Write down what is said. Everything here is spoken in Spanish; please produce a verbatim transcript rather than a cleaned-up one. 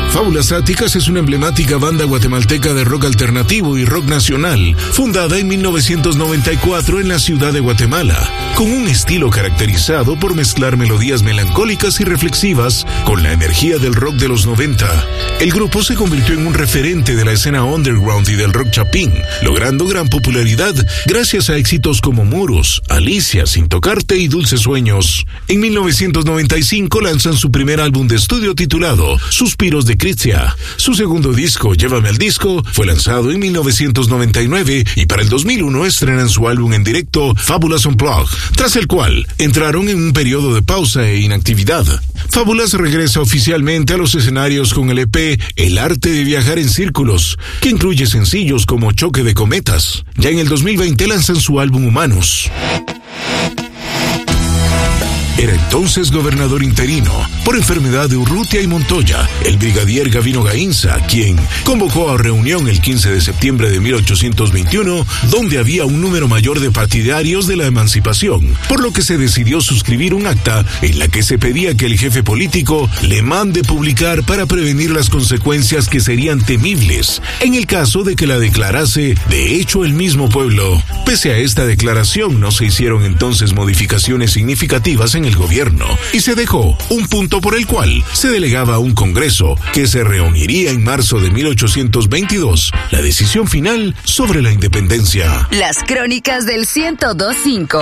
Fábulas Áticas es una emblemática banda guatemalteca de rock alternativo y rock nacional, fundada en mil novecientos noventa y cuatro en la ciudad de Guatemala, con un estilo caracterizado por mezclar melodías melancólicas y reflexivas con la energía del rock de los noventa. El grupo se convirtió en un referente de la escena underground y del rock chapín, logrando gran popularidad gracias a éxitos como Muros, Alicia, Sin Tocarte y Dulces Sueños. En mil novecientos noventa y cinco lanzan su primer álbum de estudio titulado Suspiros de Critia. Su segundo disco, Llévame al disco, fue lanzado en mil novecientos noventa y nueve y para el dos mil uno estrenan su álbum en directo, Fábulas Unplugged, tras el cual entraron en un periodo de pausa e inactividad. Fábulas regresa oficialmente a los escenarios con el E P El arte de viajar en círculos, que incluye sencillos como Choque de cometas. Ya en el dos mil veinte lanzan su álbum Humanos. Era entonces gobernador interino, por enfermedad de Urrutia y Montoya, el brigadier Gavino Gainza, quien convocó a reunión el quince de septiembre de mil ochocientos veintiuno, donde había un número mayor de partidarios de la emancipación, por lo que se decidió suscribir un acta en la que se pedía que el jefe político le mande publicar para prevenir las consecuencias que serían temibles, en el caso de que la declarase de hecho el mismo pueblo. Pese a esta declaración, no se hicieron entonces modificaciones significativas en el gobierno, y se dejó un punto por el cual se delegaba a un congreso que se reuniría en marzo de mil ochocientos veintidós la decisión final sobre la independencia. Las crónicas del ciento dos punto cinco.